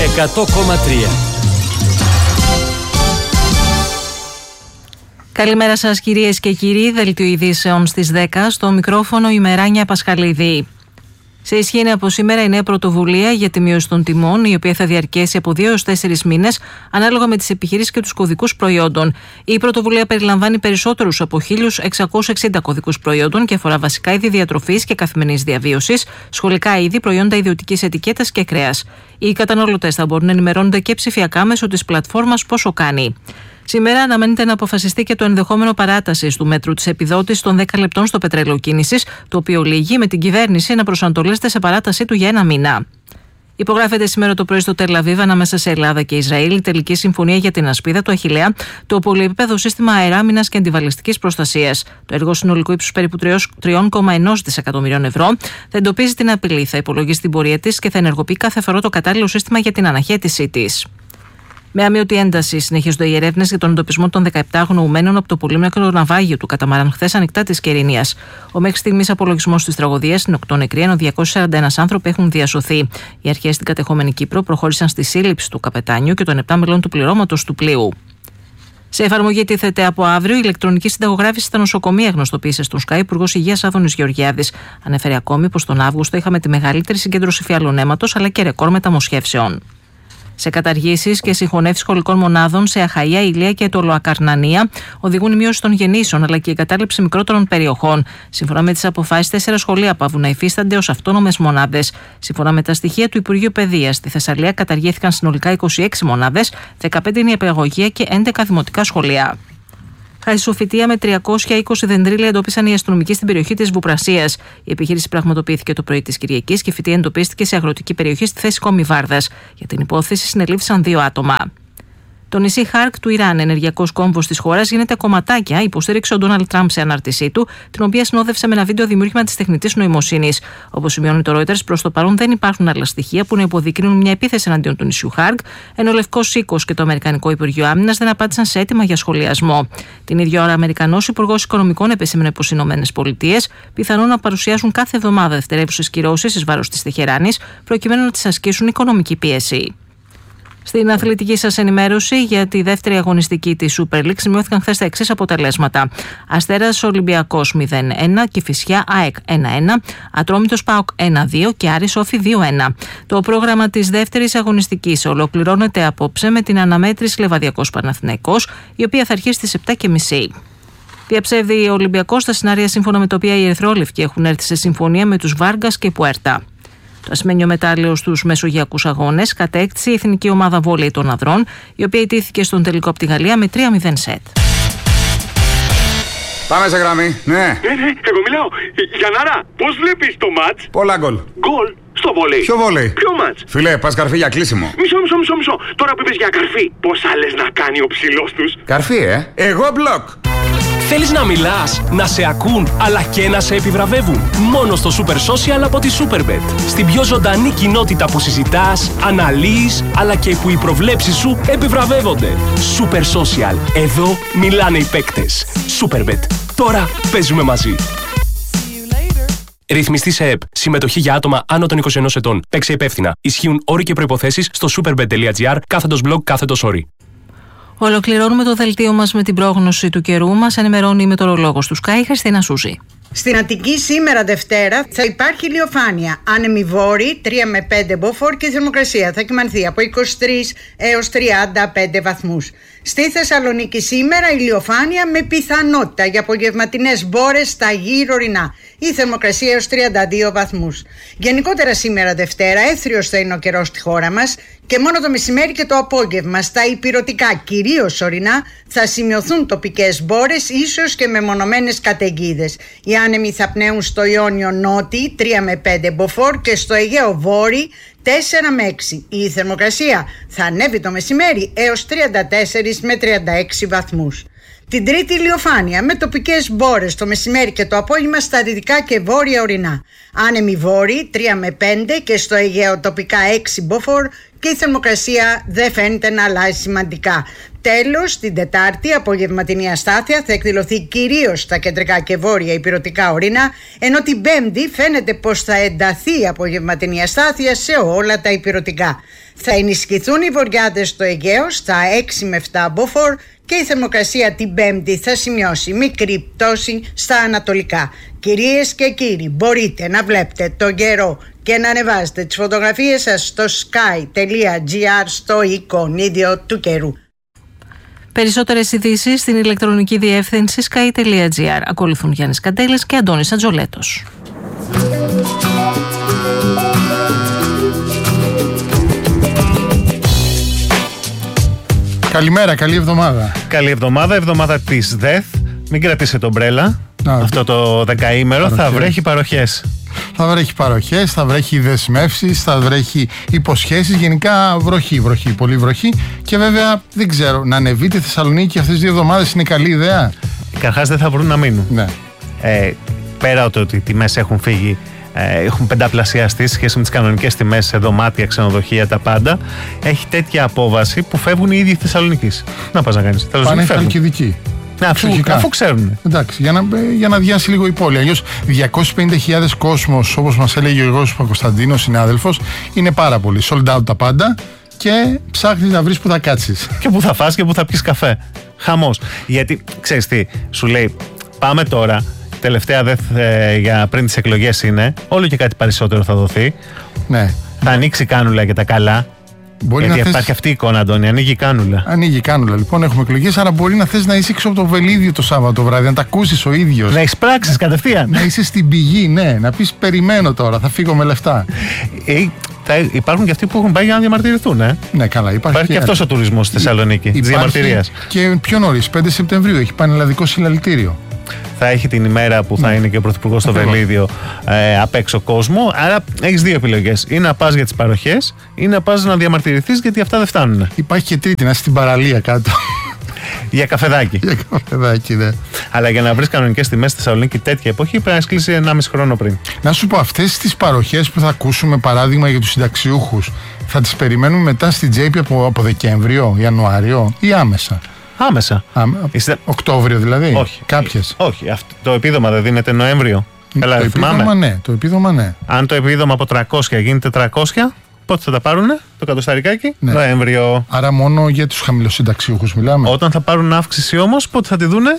100,3. Καλημέρα σας κυρίες και κύριοι, δελτίο ειδήσεων στις 10, στο μικρόφωνο η Μεράνια Πασχαλίδη. Σε ισχύ είναι από σήμερα η νέα πρωτοβουλία για τη μείωση των τιμών, η οποία θα διαρκέσει από 2 έως 4 μήνες, ανάλογα με τις επιχειρήσεις και τους κωδικούς προϊόντων. Η πρωτοβουλία περιλαμβάνει περισσότερους από 1.660 κωδικούς προϊόντων και αφορά βασικά είδη διατροφής και καθημερινής διαβίωσης, σχολικά είδη, προϊόντα ιδιωτικής ετικέτας και κρέας. Οι καταναλωτές θα μπορούν να ενημερώνονται και ψηφιακά μέσω της πλατφόρμας Πόσο Κάνει. Σήμερα αναμένεται να αποφασιστεί και το ενδεχόμενο παράτασης του μέτρου της επιδότησης των 10 λεπτών στο πετρέλαιο κίνησης, το οποίο λύγει με την κυβέρνηση να προσανατολίζεται σε παράτασή του για 1 μήνα. Υπογράφεται σήμερα το πρωί στο Τελ Αβίβ ανάμεσα σε Ελλάδα και Ισραήλ η τελική συμφωνία για την ασπίδα του Αχιλλέα, το πολυεπίπεδο σύστημα αεράμινας και αντιβαλιστικής προστασίας. Το έργο συνολικού ύψους περίπου 3,1 δισεκατομμυρίων ευρώ θα εντοπίζει την απειλή, θα υπολογίσει την πορεία της και θα ενεργοποιεί κάθε φορά το κατάλληλο σύστημα για την αναχέτησή της. Με αμείωτη ένταση συνεχίζονται οι ερεύνες για τον εντοπισμό των 17 αγνοουμένων από το πολύμνεκρο ναυάγιο του καταμαράν χθες ανοιχτά της Κερηνίας. Ο μέχρι στιγμής απολογισμός της τραγωδίας είναι 8 νεκροί, ενώ 241 άνθρωποι έχουν διασωθεί. Οι αρχές στην κατεχόμενη Κύπρο προχώρησαν στη σύλληψη του καπετάνιου και των 7 μελών του πληρώματος του πλοίου. Σε εφαρμογή τίθεται από αύριο η ηλεκτρονική συνταγογράφηση στα νοσοκομεία, γνωστοποίησε στον ΣΚΑ Υπουργός Υγείας Άδωνης Γεωργιάδης. Ανέφερε ακόμη πως τον Αύγουστο είχαμε τη μεγαλύτερη συγκέντρωση φιαλών αίματος αλλά και ρεκόρ μεταμοσχεύσεων. Σε καταργήσεις και συγχωνεύσεις σχολικών μονάδων σε Αχαΐα, Ηλία και Τολοακαρνανία οδηγούν η μείωση των γεννήσεων αλλά και η εγκατάλειψη μικρότερων περιοχών. Σύμφωνα με τις αποφάσεις, 4 σχολεία παύουν να υφίστανται ως αυτόνομες μονάδες. Σύμφωνα με τα στοιχεία του Υπουργείου Παιδείας, στη Θεσσαλία καταργήθηκαν συνολικά 26 μονάδες, 15 νηπιαγωγεία και 11 δημοτικά σχολεία. Χαϊσοφυτεία με 320 δεντρίλια εντόπισαν οι αστυνομικοί στην περιοχή της Βουπρασίας. Η επιχείρηση πραγματοποιήθηκε το πρωί της Κυριακής και η φυτεία εντοπίστηκε σε αγροτική περιοχή στη θέση Κομιβάρδας. Για την υπόθεση συνελήφθησαν 2 άτομα. Το νησί Χάρκ του Ιράν, ενεργειακός κόμβος της χώρας, γίνεται κομματάκια, υποστήριξε ο Ντόναλντ Τραμπ σε ανάρτησή του, την οποία συνόδευσε με ένα βίντεο δημιούργημα της τεχνητής νοημοσύνης. Όπως σημειώνει το Reuters, προς το παρόν δεν υπάρχουν άλλα στοιχεία που να υποδεικνύουν μια επίθεση εναντίον του νησιού Χάρκ, ενώ ο Λευκός Οίκος και το Αμερικανικό Υπουργείο Άμυνας δεν απάντησαν σε αίτημα για σχολιασμό. Την ίδια ώρα, ο Αμερικανός Υπουργός Οικονομικών επεσήμενε πως οι ΗΠΑ πιθανόν να παρουσιάσουν κάθε εβδομάδα δευτερεύουσες κυρώσεις εις βάρος της Τεχεράνης, προκειμένου να της ασκήσουν οικονομική πίεση. Στην αθλητική σας ενημέρωση για τη δεύτερη αγωνιστική της Super League σημειώθηκαν χθες τα εξής αποτελέσματα. Αστέρας Ολυμπιακός 0-1, Κηφισιά ΑΕΚ 1-1, Ατρόμητος ΠΑΟΚ 1-2 και Άρης Όφη 2-1. Το πρόγραμμα της δεύτερης αγωνιστικής ολοκληρώνεται απόψε με την αναμέτρηση Λεβαδιακός Παναθηναϊκός, η οποία θα αρχίσει στις 7:30. Διαψεύδει ο Ολυμπιακός τα σενάρια σύμφωνα με τα οποία οι ερυθρόλευκοι έχουν έρθει σε συμφωνία με τους Βάργκας και Πουέρτα. Το ασημένιο μετάλλιο στους μεσογειακούς αγώνες κατέκτησε η εθνική ομάδα βόλεϊ των ανδρών, η οποία ιτήθηκε στον τελικό από τη Γαλλία με 3-0 σετ. Πάμε σε γραμμή, ναι. Εγώ μιλάω. Γιαννάρα, πώς βλέπεις το μάτς? Πολλά γκολ. Γκολ στο βόλεϊ. Ποιο βόλεϊ? Ποιο μάτς? Φίλε, πας καρφί για κλείσιμο. Μισό. Τώρα που είπες για καρφί, πόσα λες να κάνει ο ψηλός τους? Καρφί, Εγώ μπλοκ. Θέλεις να μιλάς, να σε ακούν, αλλά και να σε επιβραβεύουν? Μόνο στο Super Social από τη Superbet. Στην πιο ζωντανή κοινότητα που συζητάς, αναλύεις, αλλά και που οι προβλέψεις σου επιβραβεύονται. Super Social. Εδώ μιλάνε οι παίκτες. Superbet. Τώρα παίζουμε μαζί. Ρυθμιστή σε ΕΠ. Συμμετοχή για άτομα άνω των 21 ετών. Παίξε υπεύθυνα. Ισχύουν όροι και προϋποθέσεις στο superbet.gr/blog/όροι. Ολοκληρώνουμε το δελτίο μας με την πρόγνωση του καιρού. Μας ενημερώνει η μετεωρολόγος του ΣΚΑΙ, Χριστίνα Σούζη. Στην Αττική σήμερα Δευτέρα θα υπάρχει ηλιοφάνεια. Άνεμη βόρειη 3 με 5 μποφόρ και η θερμοκρασία θα κυμανθεί από 23 έως 35 βαθμούς. Στη Θεσσαλονίκη σήμερα ηλιοφάνεια με πιθανότητα για απογευματινές μπόρες στα γύρω ορεινά. Η θερμοκρασία έως 32 βαθμούς. Γενικότερα σήμερα Δευτέρα έθριος θα είναι ο καιρός στη χώρα μας και μόνο το μεσημέρι και το απόγευμα στα ηπειρωτικά, κυρίως ορεινά, θα σημειωθούν τοπικές μπόρες, ίσως και μεμονωμένες καταιγίδες. Οι άνεμοι θα πνέουν στο Ιόνιο νότι 3 με 5 μποφόρ και στο Αιγαίο βόρειο 4 με 6. Η θερμοκρασία θα ανέβει το μεσημέρι έως 34 με 36 βαθμούς. Την Τρίτη ηλιοφάνεια με τοπικές μπόρες το μεσημέρι και το απόγευμα στα δυτικά και βόρεια ορεινά. Άνεμοι βόρειοι 3 με 5 και στο Αιγαίο τοπικά 6 μποφόρ και η θερμοκρασία δεν φαίνεται να αλλάζει σημαντικά. Τέλος, την Τετάρτη απογευματινή αστάθεια θα εκδηλωθεί κυρίως στα κεντρικά και βόρεια ηπειρωτικά ορεινά, ενώ την Πέμπτη φαίνεται πως θα ενταθεί η απογευματινή αστάθεια σε όλα τα ηπειρωτικά. Θα ενισχυθούν οι βορειάδες στο Αιγαίο στα 6 με 7 μποφόρ και η θερμοκρασία την Πέμπτη θα σημειώσει μικρή πτώση στα ανατολικά. Κυρίες και κύριοι, μπορείτε να βλέπετε τον καιρό και να ανεβάζετε τις φωτογραφίες σας στο sky.gr στο εικονίδιο του καιρού. Περισσότερες ειδήσεις στην ηλεκτρονική διεύθυνση sky.gr. Ακολουθούν Γιάννης Καντέλης και Αντώνης Ατζολέτος. Καλημέρα, καλή εβδομάδα. Καλή εβδομάδα, εβδομάδα της ΔΕΘ. Μην κρατήσετε το ομπρέλα. Αυτό το δεκαήμερο θα βρέχει παροχές. Θα βρέχει παροχές, θα βρέχει δεσμεύσεις, θα βρέχει υποσχέσεις. Γενικά βροχή, πολύ βροχή. Και βέβαια δεν ξέρω, να ανεβείτε Θεσσαλονίκη αυτές τις 2 εβδομάδες είναι καλή ιδέα. Καταρχάς δεν θα βρουν να μείνουν. Ναι. Πέρα ότι οι τιμές έχουν φύγει, έχουν πενταπλασιαστεί σε σχέση με τις κανονικές τιμές σε δωμάτια, ξενοδοχεία, τα πάντα. Έχει τέτοια απόβαση που φεύγουν οι ίδιοι Θεσσαλονικείς. Να πας να κάνεις. Πάνε και δικοί. Αφού ξέρουν. Εντάξει, για να διάσει λίγο η πόλη. Αλλιώς 250.000 κόσμος, όπως μας έλεγε ο Γιώργος Παπακοσταντίνος, συνάδελφος, είναι πάρα πολύ. Sold out τα πάντα και ψάχνεις να βρεις που θα κάτσεις. Και που θα φας και που θα πιεις καφέ. Χαμός. Γιατί ξέρεις τι, σου λέει, πάμε τώρα. Τελευταία για πριν τις εκλογές είναι. Όλο και κάτι περισσότερο θα δοθεί. Ναι. Θα ανοίξει η κάνουλα για τα καλά. Γιατί υπάρχει αυτή η εικόνα, Αντώνη. Ανοίγει η κάνουλα. Ανοίγει η κάνουλα. Λοιπόν, έχουμε εκλογές. Άρα μπορεί να θες να είσαι έξω από το βελίδιο το Σάββατο βράδυ, να τα ακούσεις ο ίδιος. Να έχεις πράξεις κατευθείαν. Να είσαι στην πηγή, ναι. Να πεις περιμένω τώρα, θα φύγω με λεφτά. Υπάρχουν και αυτοί που έχουν πάει για να διαμαρτυρηθούν. Ναι, καλά. Υπάρχει και αυτός ο τουρισμός στη Θεσσαλονίκη. Της διαμαρτυρίας. Και πιο νωρίς, 5 Σεπτεμβρίου, έχει πανελλαδικό συλλαλητήριο. Θα έχει την ημέρα που θα είναι και ο Πρωθυπουργός στο Βελίδιο απ' έξω κόσμο. Άρα έχεις 2 επιλογές. Ή να πας για τις παροχές, ή να πας να διαμαρτυρηθείς, γιατί αυτά δεν φτάνουν. Υπάρχει και τρίτη, να είσαι στην παραλία κάτω. Για καφεδάκι. Για καφεδάκι, ναι. Αλλά για να βρεις κανονικές τιμές στη Θεσσαλονίκη τέτοια εποχή πρέπει να κλείσει 1,5 χρόνο πριν. Να σου πω, αυτές τις παροχές που θα ακούσουμε, παράδειγμα για τους συνταξιούχους, θα τις περιμένουμε μετά στην τσέπη από Δεκέμβριο, Ιανουάριο ή άμεσα? Άμεσα. Οκτώβριο δηλαδή. Όχι. Κάποιες. Όχι. Το επίδομα δεν δίνεται Νοέμβριο. Καλά, το επίδομα ναι. Αν το επίδομα από 300 γίνει 400, πότε θα τα πάρουνε το κατοσταρικάκι? Ναι. Νοέμβριο. Άρα μόνο για τους χαμηλοσυνταξιούχους μιλάμε. Όταν θα πάρουν αύξηση όμως, πότε θα τη δούνε?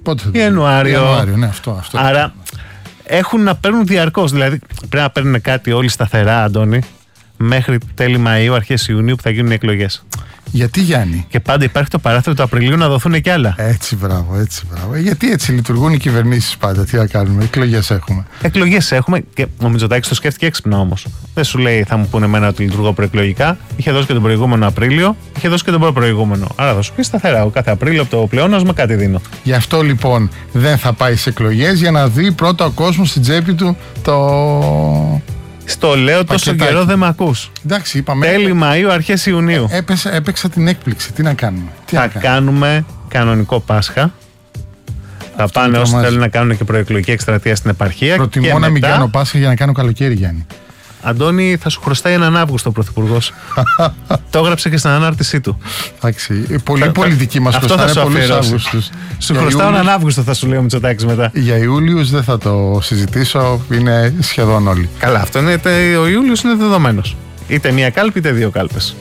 Ιανουάριο. Ναι, αυτό. Άρα έχουν να παίρνουν διαρκώς. Δηλαδή πρέπει να παίρνουν κάτι όλοι σταθερά, Αντώνη, μέχρι τέλη Μαΐου, αρχές Ιουνίου που θα γίνουν οι εκλογές. Γιατί, Γιάννη? Και πάντα υπάρχει το παράθυρο του Απριλίου να δοθούν και άλλα. Έτσι, μπράβο. Γιατί έτσι λειτουργούν οι κυβερνήσεις πάντα. Τι να κάνουμε, εκλογές έχουμε. Και ο Μητσοτάκης το σκέφτηκε έξυπνα όμως. Δεν σου λέει θα μου πούνε εμένα ότι λειτουργώ προεκλογικά. Είχε δώσει και τον προηγούμενο Απρίλιο, είχε δώσει και τον προηγούμενο. Άρα θα σου πει σταθερά. Κάθε Απρίλιο από το πλεόνασμα κάτι δίνω. Γι' αυτό λοιπόν δεν θα πάει σε εκλογές, για να δει πρώτα ο κόσμος στην τσέπη του το. Στο λέω τόσο καιρό δεν με ακούς. Εντάξει, είπαμε. Τέλη Μαΐου, αρχές Ιουνίου. Έπαιξα την έκπληξη. Τι να κάνουμε? Κάνουμε κανονικό Πάσχα. Θα πάνε όσοι θέλουν να κάνουν και προεκλογική εκστρατεία στην επαρχία. Προτιμώ να μην κάνω Πάσχα για να κάνω καλοκαίρι, Γιάννη. Αντώνη, θα σου χρωστάει έναν Αύγουστο ο Πρωθυπουργός. Το έγραψε και στην ανάρτησή του. Εντάξει. Πολλοί πολιτικοί μας χρωστάνε πολλούς Αύγουστους. Σου χρωστάω έναν Αύγουστο, θα σου λέει ο Μητσοτάκης μετά. Για Ιούλιους δεν θα το συζητήσω, είναι σχεδόν όλοι. Καλά, αυτό είναι. Ο Ιούλιος είναι δεδομένος. Είτε μία κάλπη είτε 2 κάλπες.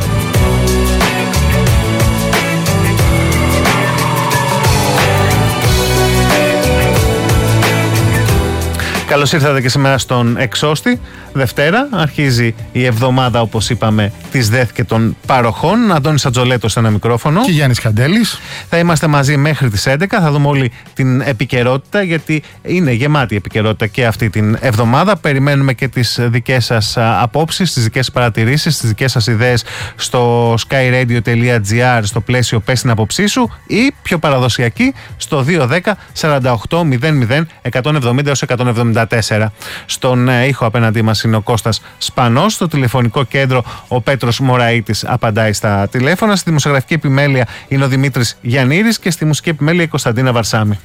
Καλώς ήρθατε και σήμερα στον Εξώστη. Δευτέρα αρχίζει η εβδομάδα, όπως είπαμε, της ΔΕΘ και των παροχών. Αντώνης Ατζολέτος σε ένα μικρόφωνο. Και Γιάννης Καντέλης. Θα είμαστε μαζί μέχρι τις 11. Θα δούμε όλη την επικαιρότητα, γιατί είναι γεμάτη επικαιρότητα και αυτή την εβδομάδα. Περιμένουμε και τις δικές σας απόψεις, τις δικές σας παρατηρήσεις, τις δικές σας ιδέες στο skyradio.gr στο πλαίσιο «Πες την άποψή σου» ή πιο παραδοσιακή στο 210 48 00 170 174. Στον ήχο απέναντί μας είναι ο Κώστας Σπανός. Στο τηλεφωνικό κέντρο ο Πέτρος Μωραΐτης απαντάει στα τηλέφωνα. Στη δημοσιογραφική επιμέλεια είναι ο Δημήτρης Γιαννήρης και στη μουσική επιμέλεια η Κωνσταντίνα Βαρσάμη.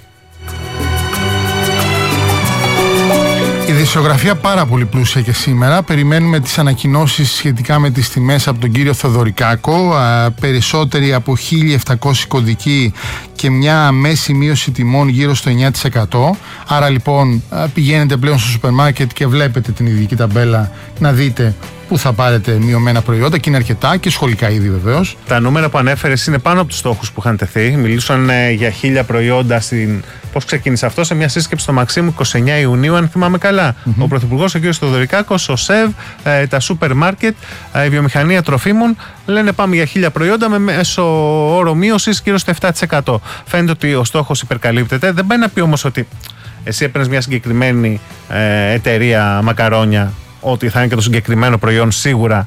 Η δισογραφία πάρα πολύ πλούσια και σήμερα. Περιμένουμε τις ανακοινώσεις σχετικά με τις τιμές από τον κύριο Θεοδωρικάκο. Περισσότεροι από 1.700 κωδικοί και μια μέση μείωση τιμών γύρω στο 9%. Άρα λοιπόν πηγαίνετε πλέον στο σούπερ μάρκετ και βλέπετε την ειδική ταμπέλα να δείτε που θα πάρετε μειωμένα προϊόντα και είναι αρκετά και σχολικά είδη βεβαίως. Τα νούμερα που ανέφερες είναι πάνω από τους στόχους που είχαν τεθεί. Μιλούσαν για 1.000 προϊόντα πώς ξεκίνησε αυτό, σε μια σύσκεψη στο Μαξίμου 29 Ιουνίου, αν θυμάμαι καλά. Ο Πρωθυπουργός, ο κ. Θοδωρικάκος, ο ΣΕΒ, τα σούπερ μάρκετ, η βιομηχανία τροφίμων λένε πάμε για 1.000 προϊόντα με μέσο όρο μείωσης γύρω στο 7%. Φαίνεται ότι ο στόχος υπερκαλύπτεται. Δεν πάει να πει όμως ότι εσύ έπαιρνες μια συγκεκριμένη εταιρεία μακαρόνια, ότι θα είναι και το συγκεκριμένο προϊόν σίγουρα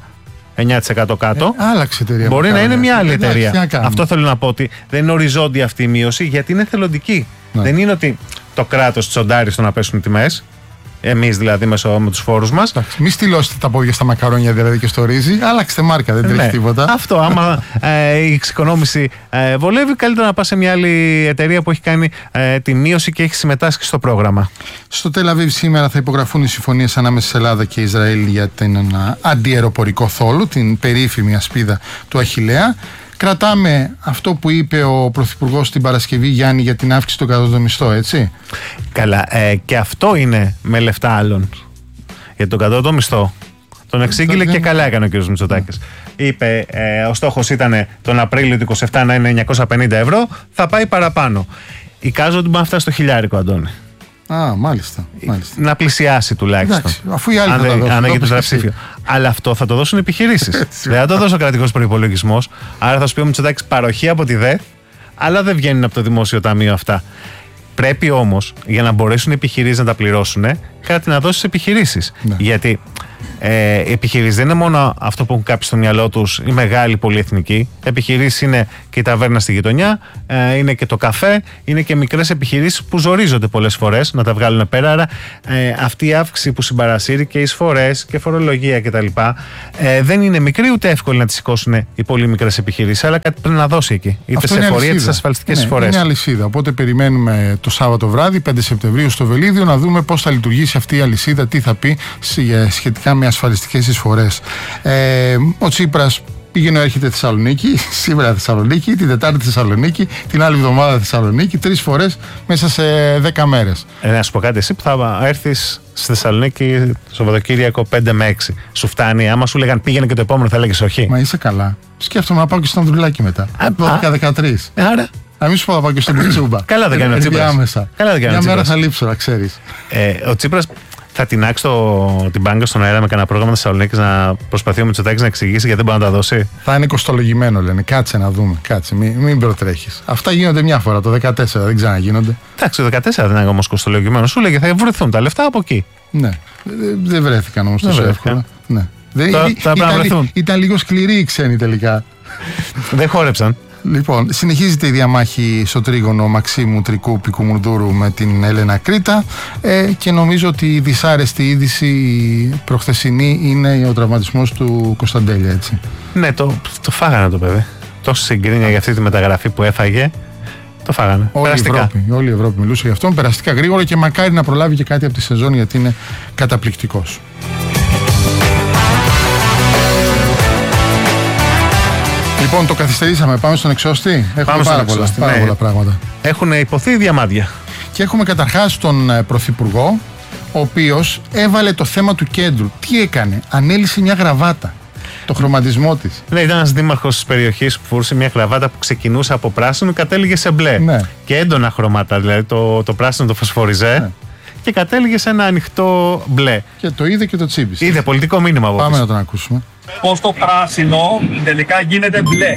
9% κάτω. Άλλαξε εταιρεία. Μπορεί να είναι μια άλλη εταιρεία. Αυτό θέλω να πω, ότι δεν είναι οριζόντια αυτή η μείωση, γιατί είναι θελοντική. Ναι. Δεν είναι ότι το κράτος τσοντάρει στο να πέσουν οι τιμές. Εμείς δηλαδή με τους φόρους μας. Μην στυλώσετε τα πόδια στα μακαρόνια δηλαδή και στο ρύζι. Άλλαξτε μάρκα, δεν τρέχει τίποτα. Αυτό. Άμα η εξοικονόμηση βολεύει, καλύτερα να πας σε μια άλλη εταιρεία που έχει κάνει τη μείωση και έχει συμμετάσχει στο πρόγραμμα. Στο Τελ Αβίβ σήμερα θα υπογραφούν οι συμφωνίες ανάμεσα σε Ελλάδα και Ισραήλ για τον αντιαεροπορικό θόλο, την περίφημη ασπίδα του Αχιλλέα. Κρατάμε αυτό που είπε ο Πρωθυπουργός την Παρασκευή, Γιάννη, για την αύξηση του κατώτατου μισθού, έτσι. Καλά, και αυτό είναι με λεφτά άλλων. Για τον κατώτατο μισθό τον εξήγηλε και καλά έκανε ο κ. Μητσοτάκης. Είπε ο στόχος ήταν τον Απρίλιο του 27 να είναι 950 ευρώ, θα πάει παραπάνω. Εικάζω ότι μπορεί να φτάσει στο χιλιάρικο, Αντώνη. Μάλιστα. Να πλησιάσει τουλάχιστον. Εντάξει, αφού οι άλλοι θα το δώσουν. Αν έγινε το ψήφιο. Αλλά αυτό θα το δώσουν επιχειρήσεις. Δεν θα το δώσει ο κρατικός προϋπολογισμός. Άρα θα σου πει ο Μητσοτάκης παροχή από τη ΔΕΘ, αλλά δεν βγαίνουν από το δημόσιο ταμείο αυτά. Πρέπει όμως, για να μπορέσουν οι επιχειρήσεις να τα πληρώσουν, κάτι να δώσει στις επιχειρήσεις. Ναι. Γιατί οι επιχειρήσεις δεν είναι μόνο αυτό που έχουν κάποιοι στο μυαλό τους, η μεγάλη πολυεθνική. Επιχειρήσεις είναι και η ταβέρνα στη γειτονιά, είναι και το καφέ, είναι και μικρές επιχειρήσεις που ζορίζονται πολλές φορές να τα βγάλουν πέρα. Άρα αυτή η αύξηση που συμπαρασύρει και εισφορές και φορολογία κτλ. Δεν είναι μικρή ούτε εύκολη να τις σηκώσουν οι πολύ μικρές επιχειρήσεις, αλλά κάτι πρέπει να δώσει εκεί. Είτε σε εφορία, τις ασφαλιστικές εισφορές. Είναι αλυσίδα. Οπότε περιμένουμε το Σάββατο βράδυ, 5 Σεπτεμβρίου, στο Βελίδιο, να δούμε πώς θα λειτουργήσει αυτή η αλυσίδα, τι θα πει σχετικά με ασφαλιστικές εισφορές. Ο Τσίπρας πήγαινε, έρχεται Θεσσαλονίκη, σήμερα Θεσσαλονίκη, την Τετάρτη Θεσσαλονίκη, την άλλη εβδομάδα Θεσσαλονίκη, 3 φορές μέσα σε 10 μέρες. Να σου πω κάτι, εσύ που θα έρθεις στη Θεσσαλονίκη το Σαββατοκύριακο 5 με 6, σου φτάνει? Άμα σου λέγαν πήγαινε και το επόμενο, θα έλεγες όχι? Μα είσαι καλά. Σκέφτομαι να πάω και στο Ανδρουλάκι μετά. 12-13. Άρα. Να μην σου πω να πάω και στον Πιτσούμπα. Καλά δεν κάνει ο Τσίπρας. Μια μέρα θα λείψω, να ξέρεις. Ο Τσίπρας θα τεινάξει την μπάνκα στον αέρα με κανένα πρόγραμμα Θεσσαλονίκης να προσπαθεί ο Μητσοτάκης να εξηγήσει γιατί δεν μπορεί να τα δώσει? Θα είναι κοστολογημένο, λένε. Κάτσε να δούμε. Κάτσε, μην προτρέχεις. Αυτά γίνονται μια φορά. Το 14 δεν ξαναγίνονται. Εντάξει, το 14 δεν είναι όμως κοστολογημένο. Σου λέγε θα βρεθούν τα λεφτά από εκεί. Ναι. Δεν βρέθηκαν όμως τόσο εύκολα. Ναι. Ήταν λίγο σκληροί οι ξένοι τελικά. Δεν χόρεψαν. Λοιπόν, συνεχίζεται η διαμάχη στο τρίγωνο Μαξίμου Τρικού Πικουμουνδούρου με την Έλενα Κρήτα και νομίζω ότι η δυσάρεστη είδηση προχθεσινή είναι ο τραυματισμός του Κωνσταντέλια, έτσι. Ναι, το φάγανε το παιδί. Τόσο συγκρίνια για αυτή τη μεταγραφή που έφαγε. Το φάγανε. Όλη η Ευρώπη μιλούσε γι' αυτόν περαστικά γρήγορα και μακάρι να προλάβει και κάτι από τη σεζόν, γιατί είναι καταπληκτικός. Λοιπόν, το καθυστερήσαμε. Πάμε στον εξώστη. Έχουμε πάρα πολλά πράγματα. Έχουν υποθεί διαμάδια. Και έχουμε καταρχάς τον Πρωθυπουργό, ο οποίος έβαλε το θέμα του κέντρου. Τι έκανε? Ανέλυσε μια γραβάτα. Το χρωματισμό της. Ναι, ήταν ένας δήμαρχος της περιοχής που φορούσε μια γραβάτα που ξεκινούσε από πράσινο και κατέληγε σε μπλε. Ναι. Και έντονα χρώματα. Δηλαδή το πράσινο το φωσφοριζέ. Ναι. Και κατέληγε σε ένα ανοιχτό μπλε. Και το είδε και το τσίπησε. Είδε πολιτικό μήνυμα από Πάμε να τον ακούσουμε. Πώς το πράσινο τελικά γίνεται μπλε.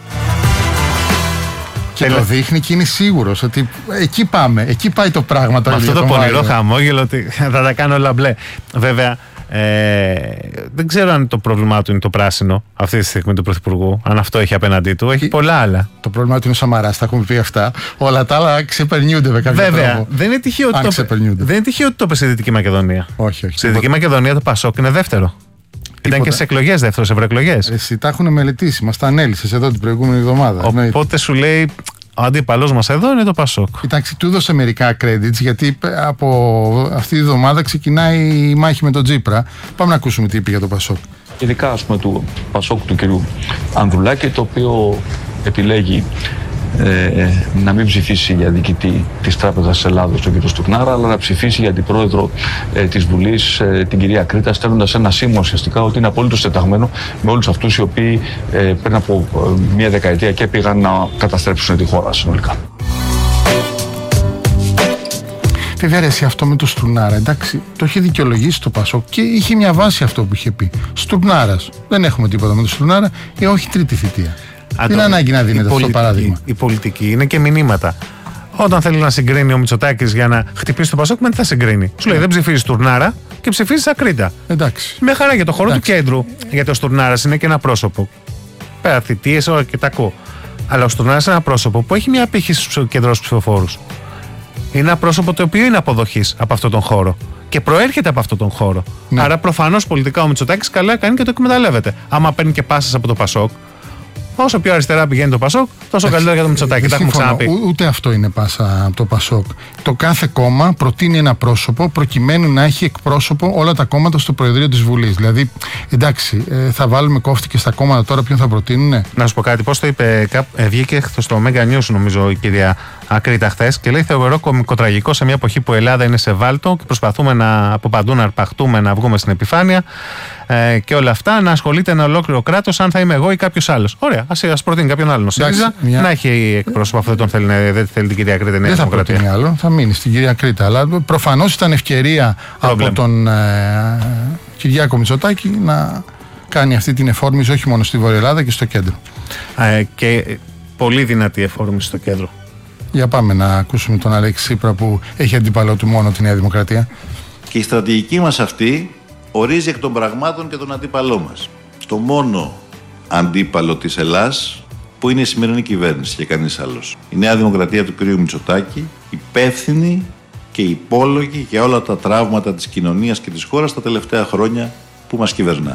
Και το δείχνει και είναι σίγουρος ότι εκεί πάμε, εκεί πάει το πράγμα. Με αυτό το πονηρό χαμόγελο ότι θα τα κάνω όλα μπλε. Βέβαια, δεν ξέρω αν το πρόβλημά του είναι το πράσινο αυτή τη στιγμή του Πρωθυπουργού. Αν αυτό έχει απέναντί του, έχει πολλά άλλα. Το πρόβλημά του είναι ο Σαμαράς, τα έχουμε πει αυτά. Όλα τα άλλα ξεπερνιούνται με κάποιο τρόπο. Βέβαια, δεν είναι τυχαίο ότι το είπε στη Δυτική Μακεδονία. Όχι. Στη Δυτική Μακεδονία το Πασόκ είναι δεύτερο. Ήταν και σε εκλογές δεύτερο, σε ευρωεκλογές. Εσύ τα έχουν μελετήσει, μας τα ανέλυσες εδώ την προηγούμενη εβδομάδα. Οπότε σου λέει ο αντίπαλός μας εδώ είναι το Πασόκ. Κοιτάξτε, του έδωσε μερικά credits, γιατί από αυτή τη εβδομάδα ξεκινάει η μάχη με τον Τσίπρα. Πάμε να ακούσουμε τι είπε για το Πασόκ. Ειδικά, ας πούμε, του Πασόκ του κ. Ανδρουλάκη, το οποίο επιλέγει να μην ψηφίσει για διοικητή της Τράπεζας Ελλάδος τον κύριο Στουρνάρα, αλλά να ψηφίσει για την πρόεδρο της Βουλής, την κυρία Κρήτα, στέλνοντας ένα σήμα ουσιαστικά ότι είναι απολύτως τεταγμένο με όλους αυτούς οι οποίοι πριν από μία δεκαετία και πήγαν να καταστρέψουν τη χώρα συνολικά. Βέβαια, αρέσει αυτό με το Στουρνάρα. Εντάξει, το έχει δικαιολογήσει το Πασόκ και είχε μια βάση αυτό που είχε πει. Στουρνάρας. Δεν έχουμε τίποτα με το Στουρνάρα, όχι τρίτη θητεία. Δεν είναι ανάγκη να δίνεται αυτό το παράδειγμα. Η πολιτική είναι και μηνύματα. Όταν θέλει να συγκρίνει ο Μητσοτάκης για να χτυπήσει το Πασόκ, με τι θα συγκρίνει. Σου λέει δεν ψηφίζει Στουρνάρα και ψηφίζει Ακρίτα. Εντάξει. Με χαρά για το χώρο του κέντρου. Γιατί ο Στουρνάρας είναι και ένα πρόσωπο. Πέρα θητείες, όλα και τα ακούω. Αλλά ο Στουρνάρας είναι ένα πρόσωπο που έχει μια απήχηση στους κεντρούς ψηφοφόρους. Είναι ένα πρόσωπο το οποίο είναι αποδοχής από αυτόν τον χώρο. Και προέρχεται από αυτόν τον χώρο. Ναι. Άρα προφανώς πολιτικά ο Μητσοτάκης καλά κάνει και το εκμεταλλεύεται. Άμα παίρνει και πάσες από το Πασόκ, όσο πιο αριστερά πηγαίνει το Πασόκ, τόσο καλύτερα για το Μητσοτάκη. Τα έχουμε ξαναπεί. Ούτε αυτό είναι πάσα από το Πασόκ. Το κάθε κόμμα προτείνει ένα πρόσωπο προκειμένου να έχει εκπρόσωπο όλα τα κόμματα στο Προεδρείο της Βουλής. Δηλαδή, εντάξει, θα βάλουμε κόφτη και στα κόμματα τώρα ποιον θα προτείνουνε. Να σου πω κάτι, πώς το είπε, βγήκε στο Mega News νομίζω η κυρία Ακρίτα χθες και λέει: θεωρώ κομικοτραγικό σε μια εποχή που η Ελλάδα είναι σε βάλτο και προσπαθούμε από παντού να αρπαχτούμε, να βγούμε στην επιφάνεια και όλα αυτά, να ασχολείται ένα ολόκληρο κράτος, αν θα είμαι εγώ ή κάποιος άλλος. Ωραία, ας προτείνει κάποιον άλλον ο ΣΥΡΙΖΑ να έχει εκπρόσωπο. Αυτό δεν θέλει την κυρία Κρήτα. Δεν θα προτείνει άλλο, θα μείνει στην κυρία Κρήτα. Αλλά προφανώς ήταν ευκαιρία από τον Κυριάκο Μητσοτάκη να κάνει αυτή την εφόρμηση όχι μόνο στη Βόρεια Ελλάδα και στο κέντρο. Και πολύ δυνατή εφόρμηση στο κέντρο. Για πάμε να ακούσουμε τον Αλέξη Τσίπρα που έχει αντίπαλό του μόνο τη Νέα Δημοκρατία. Και η στρατηγική μας αυτή ορίζει εκ των πραγμάτων και τον αντίπαλό μας. Το μόνο αντίπαλο της Ελλάς που είναι η σημερινή κυβέρνηση και κανείς άλλος. Η Νέα Δημοκρατία του κ. Μητσοτάκη, υπεύθυνη και υπόλογη για όλα τα τραύματα της κοινωνίας και της χώρας τα τελευταία χρόνια που μας κυβερνά.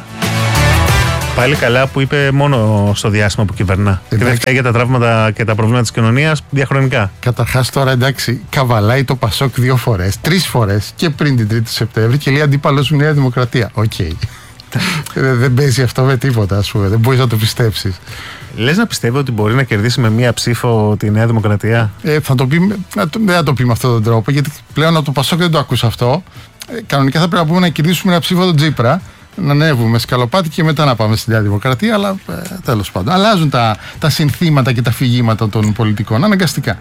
Πάλι καλά που είπε μόνο στο διάστημα που κυβερνά. Και δεν φταίει για τα τραύματα και τα προβλήματα της κοινωνίας διαχρονικά. Καταρχάς τώρα εντάξει, καβαλάει το Πασόκ 2 φορές, 3 φορές και πριν την 3η Σεπτέμβρη και λέει αντίπαλος μου Νέα Δημοκρατία. Οκ. Δεν παίζει αυτό με τίποτα, ας πούμε. Δεν μπορείς να το πιστέψεις. Λες να πιστεύω ότι μπορεί να κερδίσει με μία ψήφο τη Νέα Δημοκρατία? Δεν θα το πει με αυτόν τον τρόπο, γιατί πλέον από το Πασόκ δεν το ακούσα αυτό. Κανονικά θα πρέπει να πούμε να κερδίσουμε ένα ψήφο τον Τσίπρα, να ανέβουμε σκαλοπάτι και μετά να πάμε στη Νέα Δημοκρατία, αλλά τέλος πάντων. Αλλάζουν τα συνθήματα και τα φυγήματα των πολιτικών, αναγκαστικά.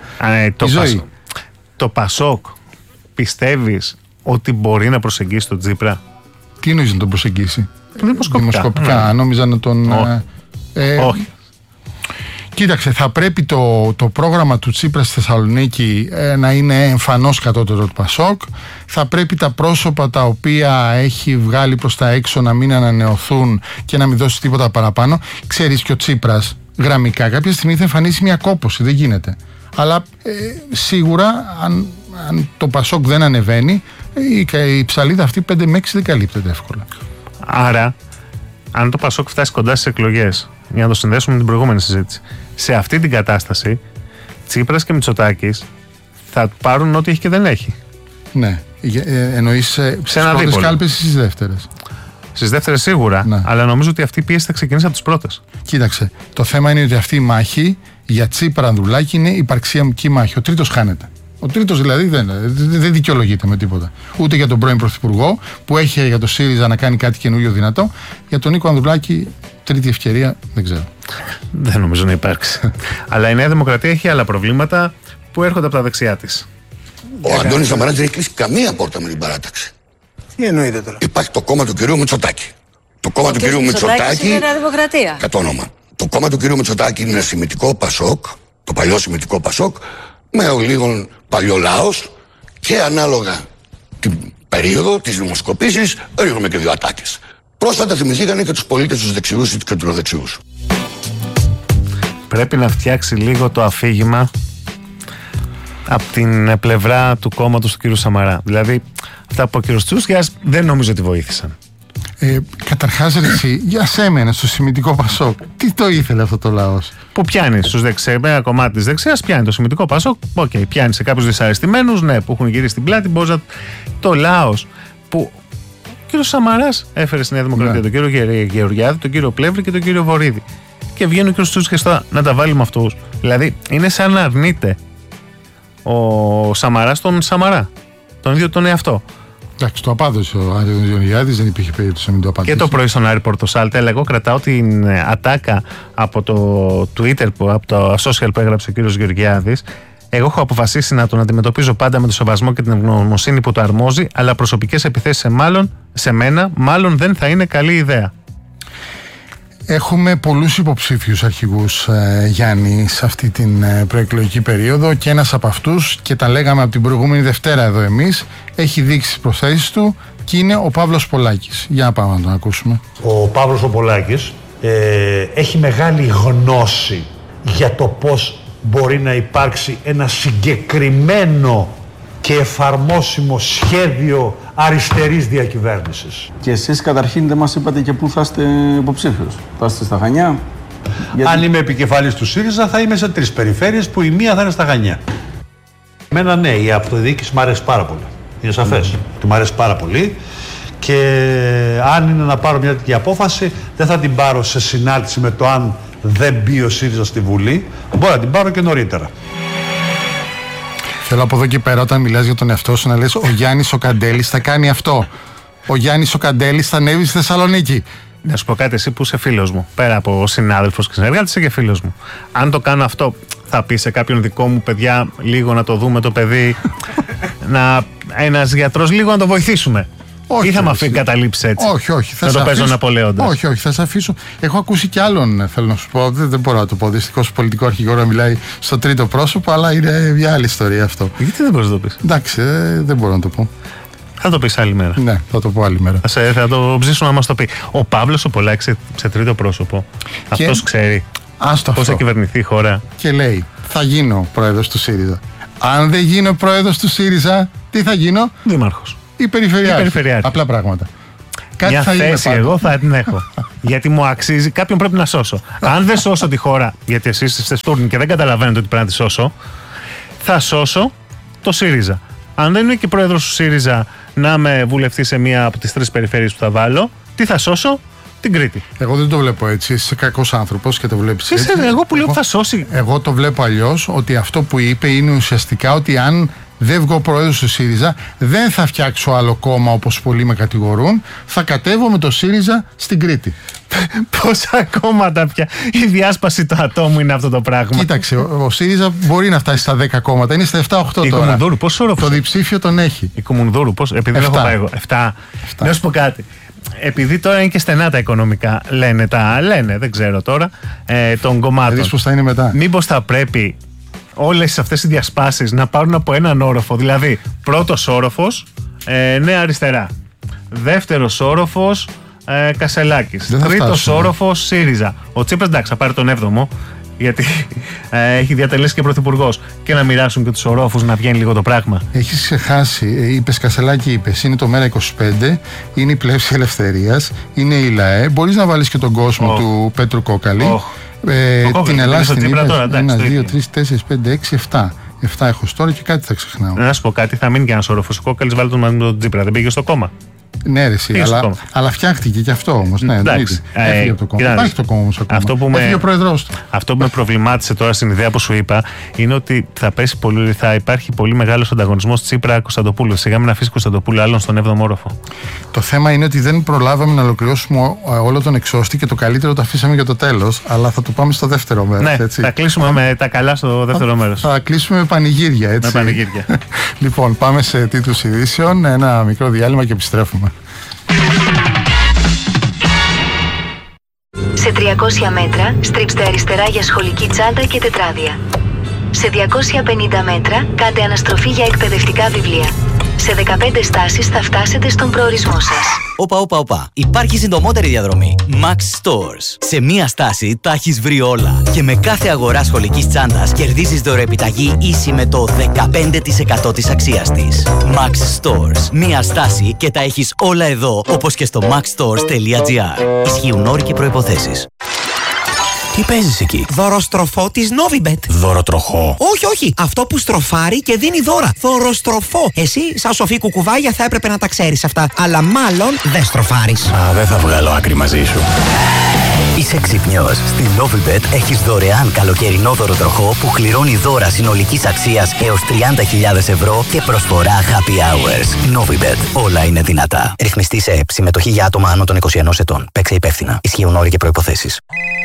Το Πασόκ πιστεύεις ότι μπορεί να προσεγγίσει τον Τσίπρα? Τι εννοείς να τον προσεγγίσει? Δημοσκοπικά. Νόμιζα να τον... Όχι. Κοίταξε, θα πρέπει το πρόγραμμα του Τσίπρα στη Θεσσαλονίκη να είναι εμφανώς κατώτερο του Πασόκ. Θα πρέπει τα πρόσωπα τα οποία έχει βγάλει προς τα έξω να μην ανανεωθούν και να μην δώσει τίποτα παραπάνω. Ξέρεις και ο Τσίπρας γραμμικά κάποια στιγμή θα εμφανίσει μια κόπωση, δεν γίνεται. Αλλά σίγουρα αν το Πασόκ δεν ανεβαίνει, η ψαλίδα αυτή 5 με 6 δεν καλύπτεται εύκολα. Άρα, αν το Πασόκ φτάσει κοντά στις εκλογές, για να το συνδέσουμε με την προηγούμενη συζήτηση, σε αυτή την κατάσταση, Τσίπρας και Μητσοτάκης θα πάρουν ό,τι έχει και δεν έχει. Ναι. Εννοείς στις πρώτες κάλπες ή στις δεύτερες? Στις δεύτερες σίγουρα, ναι. Αλλά νομίζω ότι αυτή η πίεση θα ξεκινήσει από τις πρώτες. Κοίταξε, το θέμα είναι ότι αυτή η μάχη για Τσίπρα Ανδρουλάκη είναι υπαρξιακή μάχη. Ο τρίτος χάνεται. Ο τρίτος δηλαδή δεν δικαιολογείται με τίποτα. Ούτε για τον πρώην Πρωθυπουργό που έχει για το ΣΥΡΙΖΑ να κάνει κάτι καινούριο δυνατό. Για τον Νίκο Ανδρουλάκη, τρίτη ευκαιρία δεν ξέρω. Δεν νομίζω να υπάρξει. Αλλά η Νέα Δημοκρατία έχει άλλα προβλήματα που έρχονται από τα δεξιά της. Ο Αντώνης Σαμαράς δεν έχει κλείσει καμία πόρτα με την παράταξη. Τι εννοείται τώρα? Υπάρχει το κόμμα του κυρίου Μητσοτάκη. Το κόμμα του κυρίου Μητσοτάκη είναι Νέα Δημοκρατία. Κατ' όνομα. Το κόμμα του κυρίου Μητσοτάκη είναι ένα σημιτικό Πασόκ, το παλιό σημιτικό Πασόκ, με ο λίγων παλιό λαός και ανάλογα την περίοδο της δημοσκοπήσης ρίχνουμε και 2 ατάκες. Πρόσφατα θυμηθήκανε και τους πολίτες τους δεξιούς ή τους κεντροδεξιούς. Πρέπει να φτιάξει λίγο το αφήγημα από την πλευρά του κόμματος του κ. Σαμαρά. Δηλαδή, αυτά που ο κ. Τσούσκιας δεν νομίζω ότι βοήθησαν. Καταρχάς, εσύ, για σέμενα στο σημιτικό Πασόκ, τι το ήθελε αυτό το λαός? Που πιάνει στους δεξιούς, ένα κομμάτι της δεξιάς πιάνει το σημιτικό Πασόκ. Πιάνει σε κάποιους δυσαρεστημένους, ναι, που έχουν γυρίσει την πλάτη. Μπορεί να. Το λαός που ο κ. Σαμαράς έφερε στη Νέα Δημοκρατία, τον κύριο Γεωργιάδη, τον κύριο Πλεύρη και τον κύριο Βορίδη. Και βγαίνει ο κ. Τσούσκιας να τα βάλει με αυτούς. Δηλαδή, είναι σαν να αρνείται ο Σαμαράς τον Σαμαρά. Τον ίδιο τον εαυτό. Εντάξει, το απάδωσε ο Άρης Γεωργιάδης, δεν υπήρχε περίπτωση να μην το απαντήσει. Και το πρωί στον Άρη Πορτοσάλτε, αλλά εγώ κρατάω την ατάκα από το Twitter, από το social που έγραψε ο κύριος Γεωργιάδης. Εγώ έχω αποφασίσει να τον αντιμετωπίζω πάντα με το σεβασμό και την ευγνωμοσύνη που το αρμόζει, αλλά προσωπικές επιθέσεις σε μένα μάλλον δεν θα είναι καλή ιδέα. Έχουμε πολλούς υποψήφιους αρχηγούς, Γιάννη, σε αυτή την προεκλογική περίοδο, και ένας από αυτούς, και τα λέγαμε από την προηγούμενη Δευτέρα εδώ εμείς, έχει δείξει τις προθέσεις του και είναι ο Παύλος Πολάκης. Για να πάμε να τον ακούσουμε. Ο Παύλος ο Πολάκης έχει μεγάλη γνώση για το πώς μπορεί να υπάρξει ένα συγκεκριμένο και εφαρμόσιμο σχέδιο αριστερής διακυβέρνησης. Και εσείς καταρχήν δεν μας είπατε και πού θα είστε υποψήφιος. Θα είστε στα Χανιά? Αν είμαι επικεφαλής του ΣΥΡΙΖΑ θα είμαι σε 3 περιφέρειες που η μία θα είναι στα Χανιά. Εμένα ναι, η αυτοδιοίκηση μου αρέσει πάρα πολύ. Είναι σαφές. Μου αρέσει πάρα πολύ. Και αν είναι να πάρω μια τέτοια απόφαση, δεν θα την πάρω σε συνάρτηση με το αν δεν μπει ο ΣΥΡΙΖΑ στη Βουλή. Μπορώ να την πάρω και νωρίτερα. Θέλω από εδώ και πέρα, όταν μιλάς για τον εαυτό σου, να λες: ο Γιάννης ο Καντέλης θα κάνει αυτό. Ο Γιάννης ο Καντέλης θα ανέβει στη Θεσσαλονίκη. Να σου πω κάτι, εσύ που είσαι φίλος μου, πέρα από συνάδελφος και συνεργάτης, είσαι και φίλος μου. Αν το κάνω αυτό, θα πει σε κάποιον δικό μου: παιδιά, λίγο να το δούμε το παιδί, ένας γιατρός λίγο να το βοηθήσουμε. Όχι, ή θα με καταλήψει έτσι? Όχι. Θα το παίζω Ναπολέοντας. Όχι, θα σε αφήσω. Έχω ακούσει κι άλλον, θέλω να σου πω. Δεν μπορώ να το πω. Δυστυχώς πολιτικό αρχηγό να μιλάει στο τρίτο πρόσωπο, αλλά είναι μια άλλη ιστορία αυτό. Γιατί δεν μπορείς να το πεις? Εντάξει, δεν μπορώ να το πω. Θα το πεις άλλη μέρα. Ναι, θα το πω άλλη μέρα. Θα το ψήσουμε να μας το πει. Ο Παύλος ο Πολάκης σε τρίτο πρόσωπο. Αυτός ξέρει πώς θα κυβερνηθεί η χώρα. Και λέει: θα γίνω πρόεδρος του ΣΥΡΙΖΑ. Αν δεν γίνω πρόεδρος του ΣΥΡΙΖΑ, τι θα γίνω? Δήμαρχος. Ή περιφερειάρχη. Απλά πράγματα. Μια θέση εγώ θα την έχω. Γιατί μου αξίζει, κάποιον πρέπει να σώσω. Αν δεν σώσω τη χώρα, γιατί εσείς είστε στούρνοι και δεν καταλαβαίνετε ότι πρέπει να τη σώσω, θα σώσω το ΣΥΡΙΖΑ. Αν δεν είμαι και πρόεδρος του ΣΥΡΙΖΑ να με βουλευτεί σε μία από τις 3 περιφέρειες που θα βάλω, τι θα σώσω? Την Κρήτη. Εγώ δεν το βλέπω έτσι. Είσαι κακός άνθρωπος και το βλέπεις έτσι. Εγώ που λέω θα σώσει. Εγώ το βλέπω αλλιώς, ότι αυτό που είπε είναι ουσιαστικά ότι αν δεν βγω πρόεδρος του ΣΥΡΙΖΑ, δεν θα φτιάξω άλλο κόμμα όπως πολλοί με κατηγορούν. Θα κατέβω με το ΣΥΡΙΖΑ στην Κρήτη. Πόσα κόμματα πια? Η διάσπαση του ατόμου είναι αυτό το πράγμα. Κοίταξε, ο ΣΥΡΙΖΑ μπορεί να φτάσει στα 10 κόμματα. Είναι στα 7-8 τώρα. Η Κομουνδούρου, πόσο όροφος? Το διψήφιο τον έχει. Η Κομουνδούρου, πώς? Επειδή δεν έχω πάει εγώ. 7. Να σου πω κάτι. Επειδή τώρα είναι και στενά τα οικονομικά, λένε, δεν ξέρω τώρα, των κομμάτων. Δεις πώς θα είναι μετά. Μήπως θα πρέπει όλες αυτές οι διασπάσεις να πάρουν από έναν όροφο? Δηλαδή, πρώτος όροφος, Νέα Αριστερά. Δεύτερος όροφος, Κασελάκης. Τρίτος όροφος, ΣΥΡΙΖΑ. Ο Τσίπρας, εντάξει, θα πάρει τον 7ο, γιατί έχει διατελέσει και πρωθυπουργός. Και να μοιράσουν και τους ορόφους, να βγαίνει λίγο το πράγμα. Έχεις ξεχάσει, είπες Κασελάκη, είναι το ΜέΡΑ25, είναι η Πλεύση Ελευθερίας, είναι η ΛΑΕ. Μπορείς να βάλεις και τον κόσμο του Πέτρου Κόκαλη. Την Ελλάδα στην είπες 1, 2, 3, 4, 5, 6, 7. 7 έχω τώρα και κάτι θα ξεχνάω. Να σου πω κάτι, θα μείνει και ένας όροφος. Ο Κόκαλης βάλει τον μαζί με τον Τσίπρα. Δεν πήγε στο κόμμα. Ναι, ρε, αλλά φτιάχτηκε και αυτό όμως. Ναι, εντάξει. Έφυγε από το κόμμα. Υπάρχει το κόμμα όμως ακόμα. Έφυγε ο πρόεδρος του. Αυτό που με προβλημάτισε τώρα στην ιδέα που σου είπα είναι ότι θα υπάρχει πολύ μεγάλος ανταγωνισμός Τσίπρα-Κωνσταντοπούλου. Σιγά μην αφήσει Κωνσταντοπούλου άλλον στον 7ο όροφο. Το θέμα είναι ότι δεν προλάβαμε να ολοκληρώσουμε όλο τον εξώστη και το καλύτερο το αφήσαμε για το τέλος. Αλλά θα το πάμε στο δεύτερο μέρος. Ναι, θα κλείσουμε με τα καλά στο δεύτερο μέρος. Θα κλείσουμε με πανηγύρια, έτσι. Με πανηγύρια. Λοιπόν, πάμε σε τίτλους ειδήσεων. Ένα μικρό διάλειμμα και επιστρέφουμε. Σε 300 μέτρα στρίψτε αριστερά για σχολική τσάντα και τετράδια. Σε 250 μέτρα κάντε αναστροφή για εκπαιδευτικά βιβλία. Σε 15 στάσεις θα φτάσετε στον προορισμό σας. Όπα. Υπάρχει συντομότερη διαδρομή. Max Stores. Σε μία στάση τα έχεις βρει όλα. Και με κάθε αγορά σχολικής τσάντας κερδίζεις δωρεοεπιταγή ίση με το 15% της αξίας της. Max Stores. Μία στάση και τα έχεις όλα εδώ, όπως και στο maxstores.gr. Ισχύουν όροι και προϋποθέσεις. Τι παίζεις εκεί? Δωροστροφό της Novibet. Δωροτροχό? Όχι. Αυτό που στροφάρει και δίνει δώρα. Δωροστροφό. Εσύ, σαν σοφή κουκουβάγια, θα έπρεπε να τα ξέρεις αυτά. Αλλά μάλλον δεν στροφάρεις. Δεν θα βγάλω άκρη μαζί σου. Η Είσαι ξυπνιός. Στην Novibet έχεις δωρεάν καλοκαιρινό δωροτροχό που κληρώνει δώρα συνολικής αξίας έως 30.000 ευρώ και προσφορά happy hours. Novibet. Όλα είναι δυνατά. Ρυθμιστή σε ΕΠ. Συμμετοχή για άτομα άνω των 21 ετών. Παίξε υπεύθυνα. Ισχύουν όροι και προϋποθέσεις.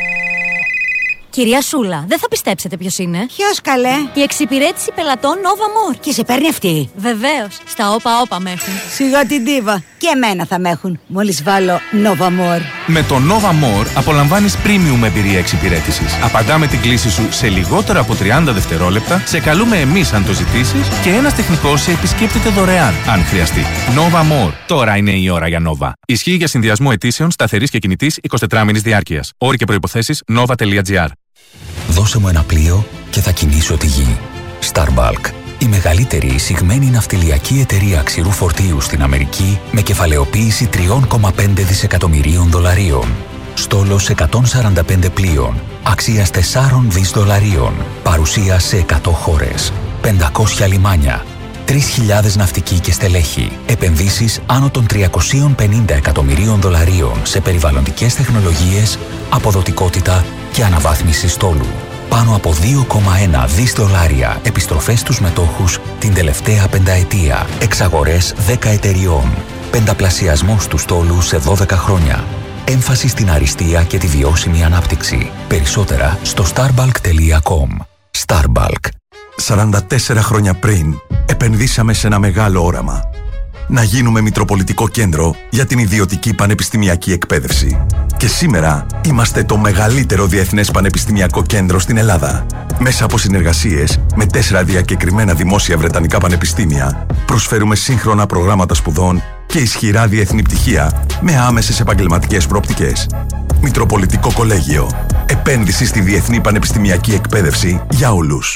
Κυρία Σούλα, δεν θα πιστέψετε ποιος είναι. Ποιος καλέ? Η εξυπηρέτηση πελατών Nova More. Και σε παίρνει αυτή? Βεβαίως. Στα όπα με έχουν. Σιγά την ντίβα. Και εμένα θα με έχουν. Μόλις βάλω Nova More. Με το Nova More απολαμβάνεις premium εμπειρία εξυπηρέτησης. Απαντάμε την κλήση σου σε λιγότερο από 30 δευτερόλεπτα, σε καλούμε εμείς αν το ζητήσεις και ένας τεχνικός σε επισκέπτεται δωρεάν αν χρειαστεί. Nova More. Τώρα είναι η ώρα για Nova. Ισχύει για συνδυασμό αιτήσεων σταθερής και κινητής 24 μήνης διάρκειας. Όροι και προϋποθέσεις nova.gr. Δώσε μου ένα πλοίο και θα κινήσω τη γη. Starbulk. Η μεγαλύτερη εισηγμένη ναυτιλιακή εταιρεία ξηρού φορτίου στην Αμερική με κεφαλαιοποίηση $3,5 δισεκατομμυρίων. Στόλος 145 πλοίων, αξίας $4 δις. Παρουσία σε 100 χώρες. 500 λιμάνια. 3.000 ναυτικοί και στελέχη. Επενδύσεις άνω των $350 εκατομμυρίων σε περιβαλλοντικές τεχνολογίες, αποδοτικότητα και αναβάθμιση στόλου. Πάνω από $2,1 δις επιστροφές στους μετόχους την τελευταία πενταετία. Εξαγορές 10 εταιριών. Πενταπλασιασμός του στόλου σε 12 χρόνια. Έμφαση στην αριστεία και τη βιώσιμη ανάπτυξη. Περισσότερα στο starbalk.com. Starbulk. 44 χρόνια πριν, επενδύσαμε σε ένα μεγάλο όραμα. Να γίνουμε μητροπολιτικό κέντρο για την ιδιωτική πανεπιστημιακή εκπαίδευση. Και σήμερα είμαστε το μεγαλύτερο διεθνές πανεπιστημιακό κέντρο στην Ελλάδα. Μέσα από συνεργασίες με 4 διακεκριμένα δημόσια βρετανικά πανεπιστήμια, προσφέρουμε σύγχρονα προγράμματα σπουδών και ισχυρά διεθνή πτυχία με άμεσες επαγγελματικές προοπτικές. Μητροπολιτικό Κολέγιο. Επένδυση στη διεθνή πανεπιστημιακή εκπαίδευση για όλους.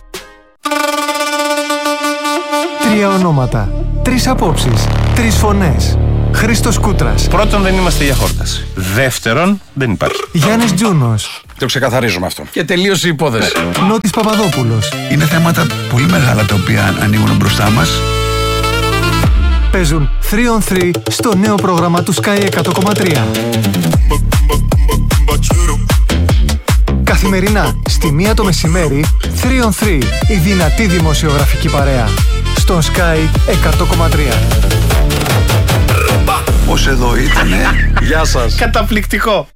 3 ονόματα, 3 απόψεις, 3 φωνές. Χρήστος Κούτρας. Πρώτον, δεν είμαστε για χόρταση. Δεύτερον, δεν υπάρχει. Γιάννης Τζούνος. Το ξεκαθαρίζουμε αυτό. Και τελείωσε η υπόθεση. Νότης Παπαδόπουλος. Είναι θέματα πολύ μεγάλα τα οποία ανοίγουν μπροστά μας. Παίζουν 3 on 3 στο νέο πρόγραμμα του Sky 100,3. Καθημερινά, στη 1 το μεσημέρι, 3 on 3, η δυνατή δημοσιογραφική παρέα. Στον Sky 100,3. Πώς εδώ ήτανε. Γεια σας. Καταπληκτικό.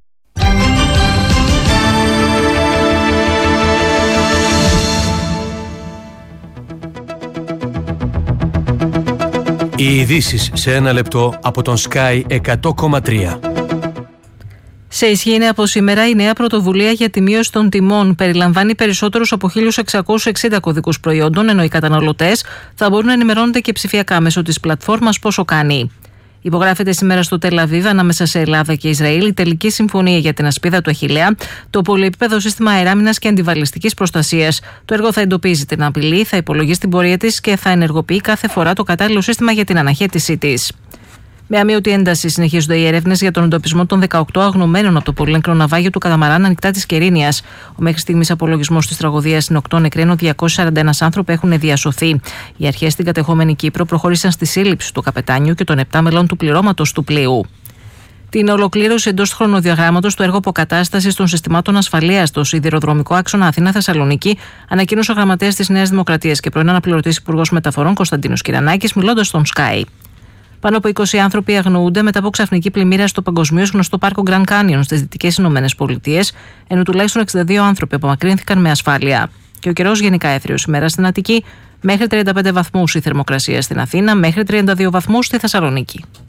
Οι ειδήσεις σε 1 λεπτό από τον Sky 100,3. Σε ισχύ είναι από σήμερα η νέα πρωτοβουλία για τη μείωση των τιμών. Περιλαμβάνει περισσότερους από 1.660 κωδικούς προϊόντων, ενώ οι καταναλωτές θα μπορούν να ενημερώνονται και ψηφιακά μέσω της πλατφόρμας Πόσο κάνει. Υπογράφεται σήμερα στο Τελ Αβίβ, ανάμεσα σε Ελλάδα και Ισραήλ, η τελική συμφωνία για την ασπίδα του Αχιλλέα, το πολυεπίπεδο σύστημα αεράμινας και αντιβαλιστικής προστασίας. Το έργο θα εντοπίζει την απειλή, θα υπολογίσει την πορεία της και θα ενεργοποιεί κάθε φορά το κατάλληλο σύστημα για την αναχέτησή της. Με αμύωτη ένταση συνεχίζονται οι έρευνες για τον εντοπισμό των 18 αγνωμένων από το πολύνεκρο ναυάγιο του Καταμαράν ανοιχτά της Κερίνιας. Ο μέχρι στιγμής απολογισμός της τραγωδίας είναι 8 νεκροί, ενώ 241 άνθρωποι έχουν διασωθεί. Οι αρχές στην κατεχόμενη Κύπρο προχώρησαν στη σύλληψη του καπετάνιου και των 7 μελών του πληρώματος του πλοίου. Την ολοκλήρωση εντός του χρονοδιαγράμματος του έργου αποκατάστασης των συστημάτων ασφαλείας στο σιδηροδρομικό άξονα Αθήνα-Θεσσαλονίκη ανακοίνωσε ο γραμματέας της Νέας Δημοκρατίας και πρώην αναπληρωτής υπουργός μεταφορών Κωνσταντίνος Κυρανάκης, μιλώντας στον Sky. Πάνω από 20 άνθρωποι αγνοούνται μετά από ξαφνική πλημμύρα στο παγκοσμίως γνωστό πάρκο Grand Canyon στις Δυτικές Ηνωμένες Πολιτείες, ενώ τουλάχιστον 62 άνθρωποι απομακρύνθηκαν με ασφάλεια. Και ο καιρός γενικά έθριος ημέρα στην Αττική, μέχρι 35 βαθμούς η θερμοκρασία στην Αθήνα, μέχρι 32 βαθμούς στη Θεσσαλονίκη.